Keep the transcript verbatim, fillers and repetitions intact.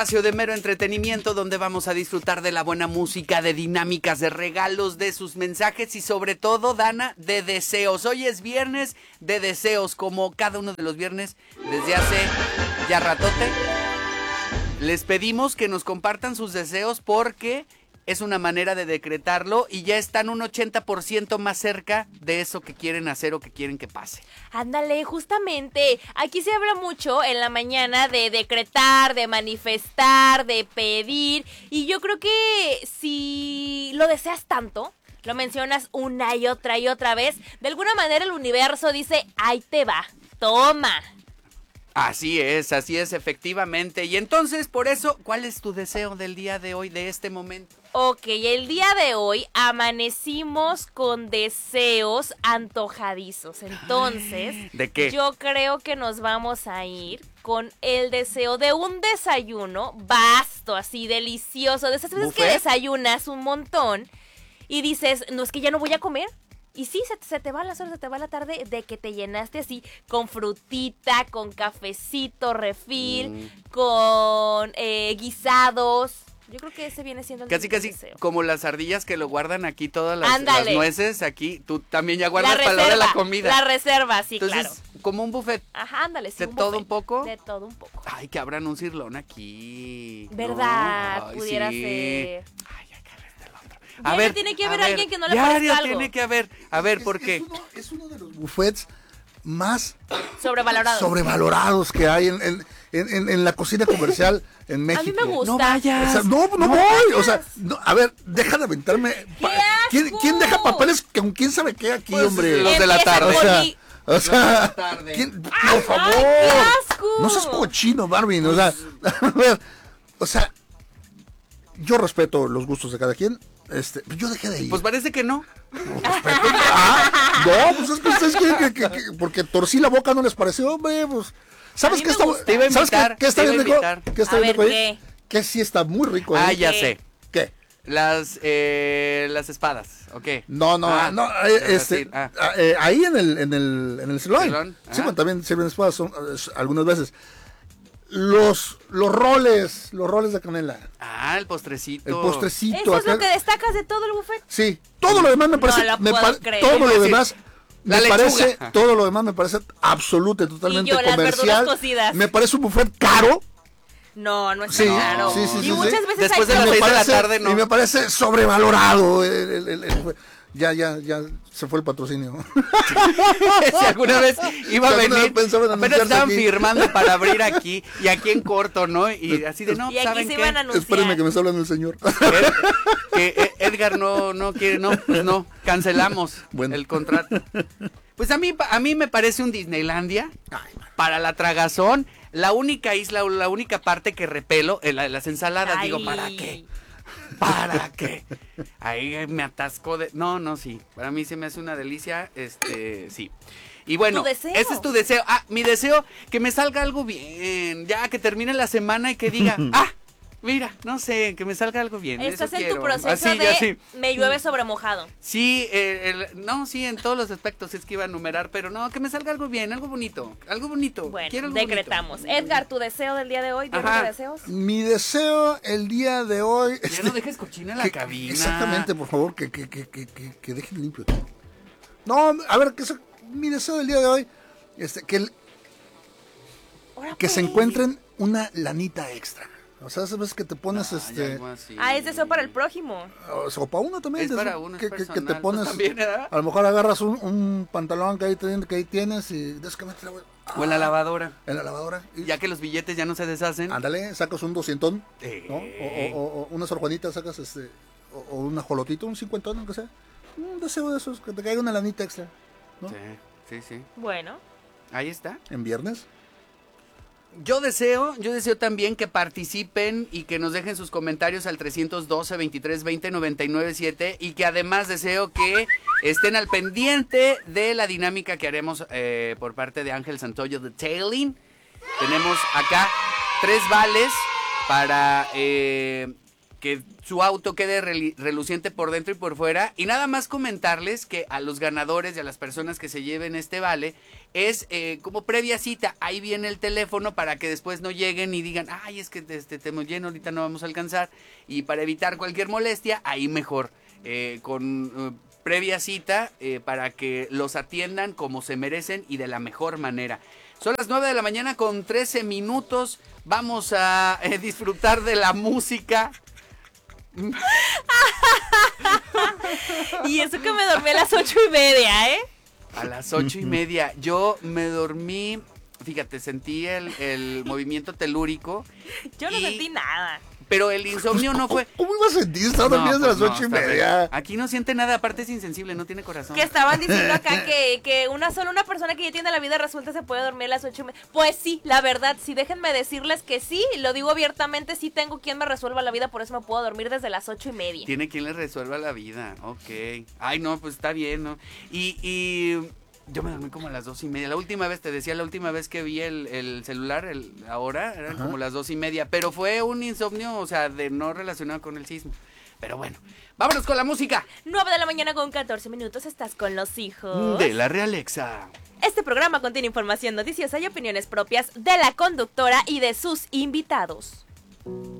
Espacio de mero entretenimiento donde vamos a disfrutar de la buena música, de dinámicas, de regalos, de sus mensajes y sobre todo, Dana, de deseos. Hoy es viernes de deseos, como cada uno de los viernes desde hace ya ratote. Les pedimos que nos compartan sus deseos porque es una manera de decretarlo y ya están un ochenta por ciento más cerca de eso que quieren hacer o que quieren que pase. Ándale, justamente, aquí se habla mucho en la mañana de decretar, de manifestar, de pedir, y yo creo que si lo deseas tanto, lo mencionas una y otra y otra vez, de alguna manera el universo dice, ahí te va, toma. Así es, así es, efectivamente. Y entonces, por eso, ¿cuál es tu deseo del día de hoy, de este momento? Ok, el día de hoy amanecimos con deseos antojadizos. Entonces, ¿de qué? Yo creo que nos vamos a ir con el deseo de un desayuno vasto, así delicioso. De esas veces ¿Buffet? que desayunas un montón y dices, no, es que ya no voy a comer. Y sí, se, se te va las horas, se te va la tarde de que te llenaste así con frutita, con cafecito, refil, mm. con eh, guisados. Yo creo que ese viene siendo el Casi, casi deseo. Como las ardillas que lo guardan aquí, todas las, las nueces, aquí, tú también ya guardas la para la hora de la reserva, comida. La reserva, sí, Entonces, claro. como un buffet. Ajá, ándale, sí. ¿De un todo buffet. un poco? De todo un poco. Ay, que abran un cirlón aquí. ¿Verdad? No, ay, Pudiera sí. ser. Ay, hay que ver del otro. A Diario ver, tiene que a haber ver, alguien que no le diario parezca algo. tiene que haber. A ver, es, ¿por es, qué? Es uno, es uno de los buffets más sobrevalorados. sobrevalorados que hay en, en, en, en la cocina comercial en México. A mí me gusta. No vayas. O sea, no, no, No voy. vayas. O sea, no, a ver, deja de aventarme. ¡Qué ¿Quién, asco! ¿Quién deja papeles con quién sabe qué aquí, Pues, hombre? los de la Empieza tarde. O por sea, mi- o sea, tarde. ¿quién, por ¡Ay, favor. qué asco! No seas cochino, Marvin. O sea, a ver, o sea, yo respeto los gustos de cada quien. Este, yo dejé de ir. Pues parece que no. Respeto. Ah, no, pues es que ustedes quieren que, que, que- porque torcí la boca no les pareció, hombre, pues. ¿Sabes A mí qué me está, gusta. Te iba a ¿sabes invitar, qué, qué está te bien iba a rico? invitar. ¿Qué está A bien ver, rico ahí? Que sí está muy rico ahí. Ah, ya ¿Qué? sé. ¿Qué? Las, eh, las espadas, ¿ok? No, no, Ah, no, ya eh, vas a este, decir, ah. ah, eh, ahí en el, en el, en el sirloin. Sirloin, Sí, ajá. bueno, también sirven espadas son, eh, algunas veces. Los, los roles, los roles de canela, Ah, el postrecito. el postrecito. Eso es acá- lo que destacas de todo el buffet. Sí, todo lo demás me parece, lo me puedo pa- creer. todo Iba a lo decir, demás la me lechuga. parece, todo lo demás me parece absoluto y totalmente Y yo, las comercial. verduras cocidas. Me parece un buffet caro. No, no es Sí, claro. sí, sí, y sí, muchas sí. veces Después hay de las Y me seis de la parece- tarde, no. Y me parece sobrevalorado. el- el- el- el- ya, ya, ya se fue el patrocinio. Si alguna vez iba a Si alguna venir, vez pensaban apenas anunciarse estaban aquí. firmando para abrir aquí y aquí en corto, ¿no? Y así de no, Y aquí ¿saben se qué? iban a anunciar. Espérenme que me está hablando el señor. Ed- que eh, Edgar no, no quiere, no, pues no, cancelamos Bueno. el contrato. Pues a mí, a mí me parece un Disneylandia Ay, man. para la tragazón, la única isla o la única parte que repelo, en la- las ensaladas, Ay. digo, ¿para qué? ¿Para qué? Ahí me atasco de... No, no, sí. Para mí se me hace una delicia, este, sí. Y bueno, Tu deseo. ese es tu deseo. Ah, mi deseo, que me salga algo bien. Ya, que termine la semana y que diga, ah, mira, no sé, que me salga algo bien. Estás eso en quiero. tu proceso Así, de así. me llueve sobre mojado. Sí, eh, el- no, sí, en todos los aspectos es que iba a enumerar, pero no, que me salga algo bien, algo bonito, algo bonito. Bueno, Quiero algo decretamos. Edgar, tu deseo del día de hoy, ¿tienes Ajá. deseos? Mi deseo el día de hoy. bonito. Ya este, no dejes cochina en la que- cabina. Exactamente, por favor, que, que, que, que, que, que dejen limpio. No, a ver, que eso- mi deseo del día de hoy, este, que, el- Ahora, que se pues. encuentren una lanita extra. O sea, esas veces que te pones, Ay, este, algo así. Ah, es deseo para el prójimo. o sea, o para uno también. Es de- para uno, es que, que- que personal, te pues, pones, también, ¿verdad? a lo mejor agarras un, un pantalón que ahí, ten- que ahí tienes y de eso que metes la- O en la lavadora. en la lavadora. Y, Ya que los billetes ya no se deshacen. ándale, sacas un doscientón, Eh. ¿no? O, o, o- o unas orjuanitas, sacas este, o, o un ajolotito, un cincuentón, aunque sea. Un deseo de esos, que te caiga una lanita extra, ¿no? Sí, sí, sí. Bueno. Ahí está. En viernes. Yo deseo, yo deseo también que participen y que nos dejen sus comentarios al trescientos doce, veintitrés, veinte, noventa y nueve, siete y que además deseo que estén al pendiente de la dinámica que haremos eh, por parte de Ángel Santoyo de Tailing. Tenemos acá tres vales para eh, que su auto quede reli- reluciente por dentro y por fuera. Y nada más comentarles que a los ganadores y a las personas que se lleven este vale, es eh, como previa cita. Ahí viene el teléfono para que después no lleguen y digan, ay, es que este, te lleno, ahorita no vamos a alcanzar. Y para evitar cualquier molestia, ahí mejor, eh, con eh, previa cita eh, para que los atiendan como se merecen y de la mejor manera. Son las nueve de la mañana con trece minutos. Vamos a eh, disfrutar de la música. Y eso que me dormí a las ocho y media, ¿eh? A las ocho y media. Yo me dormí, fíjate, sentí el, el movimiento telúrico. Yo no y, sentí nada. Pero el insomnio no fue... ¿Cómo iba a sentir? Estaba No, dormido a pues las no, ocho y está media. bien. Aquí no siente nada, aparte es insensible, no tiene corazón. Que estaban diciendo acá que, que una sola una persona que ya tiene la vida resuelta se puede dormir a las ocho y media. Pues sí, la verdad, sí, déjenme decirles que sí, lo digo abiertamente, sí tengo quien me resuelva la vida, por eso me puedo dormir desde las ocho y media. Tiene quien le resuelva la vida, ok. Ay, no, pues está bien, ¿no? Y, y yo me dormí como a las dos y media. La última vez, te decía, la última vez que vi el, el celular, el, ahora, eran Ajá. como las dos y media. Pero fue un insomnio, o sea, de no relacionado con el sismo. Pero bueno, vámonos con la música. nueve de la mañana con catorce minutos, estás con los hijos. De la Realexa. Este programa contiene información noticiosa y opiniones propias de la conductora y de sus invitados.